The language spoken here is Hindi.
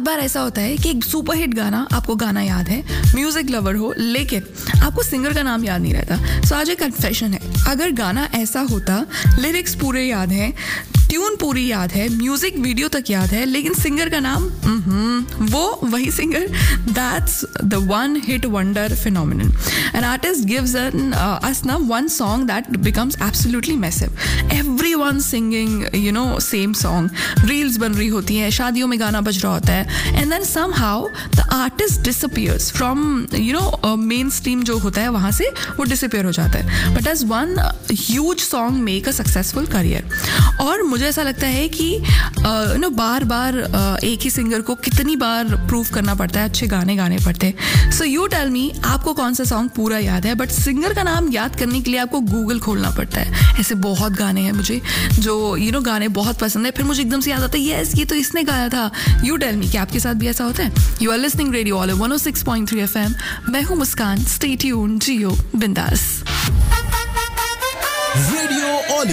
बार ऐसा होता है कि एक सुपरहिट गाना, आपको गाना याद है, म्यूजिक लवर हो, लेकिन आपको सिंगर का नाम याद नहीं रहता। सो आज एक कन्फेशन है, अगर गाना ऐसा होता, लिरिक्स पूरे याद हैं, ट्यून पूरी याद है, म्यूजिक वीडियो तक याद है, लेकिन सिंगर का नाम वो वही singer, that's the one hit wonder phenomenon. An artist gives us now one song that becomes absolutely massive, everyone singing you know same song, reels बन रही होती हैं, शादियों में गाना बज रहा होता है, and then somehow the artist disappears from mainstream जो होता है वहाँ से वो disappear हो जाता है, but as one huge song make a successful career। और मुझे ऐसा लगता है कि बार बार एक ही सिंगर को कितनी बार प्रूव करना पड़ता है अच्छे गाने गाने पड़ते हैं। सो यू टेल मी, आपको कौन सा सॉन्ग पूरा याद है बट सिंगर का नाम याद करने के लिए आपको गूगल खोलना पड़ता है? ऐसे बहुत गाने हैं मुझे जो गाने बहुत पसंद है, फिर मुझे एकदम से याद आता है यस ये तो इसने गाया था। यू टेल मी, क्या आपके साथ भी ऐसा होता है? You are listening radio all 106.3 FM। मैं हूँ मुस्कान, स्टे ट्यून्ड, जियो बिंदास। रेडियो